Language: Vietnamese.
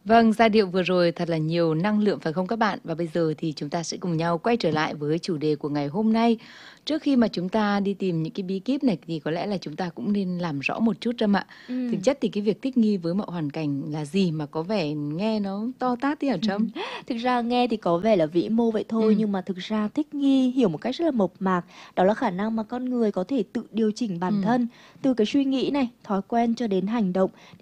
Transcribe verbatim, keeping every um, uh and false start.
Vâng, giai điệu vừa rồi thật là nhiều năng lượng phải không các bạn? Và bây giờ thì chúng ta sẽ cùng nhau quay trở lại với chủ đề của ngày hôm nay. Trước khi mà chúng ta đi tìm những cái bí kíp này thì có lẽ là chúng ta cũng nên làm rõ một chút Trâm ạ. Thực Ừm. chất thì cái việc thích nghi với mọi hoàn cảnh là gì mà có vẻ nghe nó to tát thế hả Trâm? Thực ra nghe thì có vẻ là vĩ mô vậy thôi, Ừm. nhưng mà thực ra thích nghi hiểu một cách rất là mộc mạc, đó là khả năng mà con người có thể tự điều chỉnh bản Ừm. thân từ cái suy nghĩ này, thói quen cho đến hành động để